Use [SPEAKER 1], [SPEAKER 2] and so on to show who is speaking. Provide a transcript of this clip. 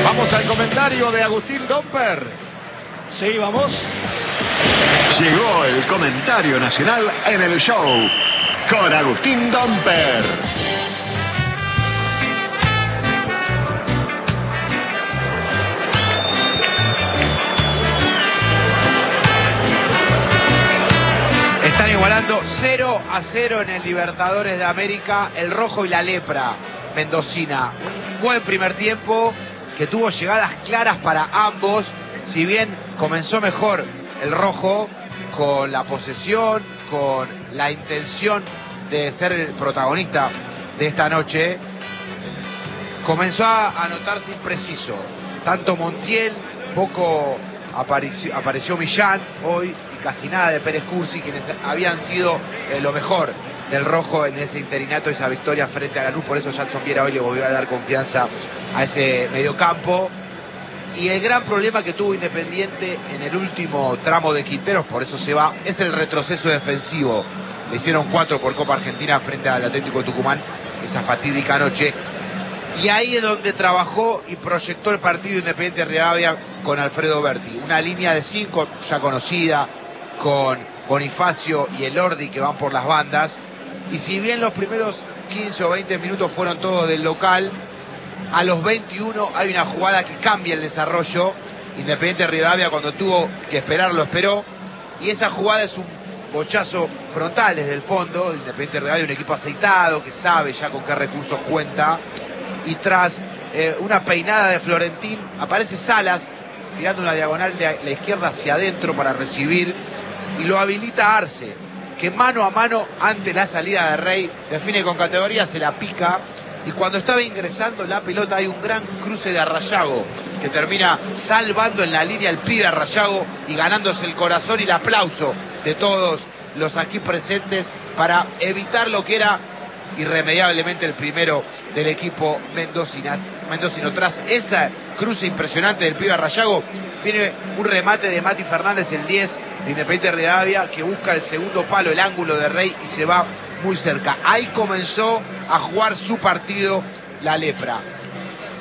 [SPEAKER 1] Vamos al comentario de Agustín Domper.
[SPEAKER 2] Sí, vamos.
[SPEAKER 3] Llegó el comentario nacional en el show con Agustín Domper.
[SPEAKER 4] Están igualando 0-0 en el Libertadores de América, el Rojo y la Lepra mendocina. Un buen primer tiempo que tuvo llegadas claras para ambos. Si bien comenzó mejor el Rojo con la posesión, con la intención de ser el protagonista de esta noche, comenzó a notarse impreciso. Tanto Montiel, poco apareció Millán hoy, y casi nada de Pérez Cursi, quienes habían sido lo mejor del Rojo en ese interinato, esa victoria frente a Lanús. Por eso Jackson Viera hoy le volvió a dar confianza a ese mediocampo. Y el gran problema que tuvo Independiente en el último tramo de Quinteros, por eso se va, es el retroceso defensivo. Le hicieron 4 por Copa Argentina frente al Atlético Tucumán esa fatídica noche. Y ahí es donde trabajó y proyectó el partido Independiente Rivadavia con Alfredo Berti. Una línea de 5 ya conocida, con Bonifacio y Elordi que van por las bandas. Y si bien los primeros 15 o 20 minutos fueron todos del local, a los 21 hay una jugada que cambia el desarrollo. Independiente Rivadavia, cuando tuvo que esperar, lo esperó. Y esa jugada es un bochazo frontal desde el fondo. Independiente Rivadavia, un equipo aceitado que sabe ya con qué recursos cuenta. Y tras una peinada de Florentín, aparece Salas tirando una diagonal de la izquierda hacia adentro para recibir. Y lo habilita Arce, que mano a mano ante la salida de Rey define con categoría, se la pica. Y cuando estaba ingresando la pelota hay un gran cruce de Arrayago que termina salvando en la línea el pibe Arrayago y ganándose el corazón y el aplauso de todos los aquí presentes para evitar lo que era irremediablemente el primero del equipo mendocino. Tras esa cruce impresionante del pibe Arrayago, viene un remate de Mati Fernández, el 10 de Independiente Rivadavia, que busca el segundo palo, el ángulo de Rey, y se va muy cerca. Ahí comenzó a jugar su partido la Lepra.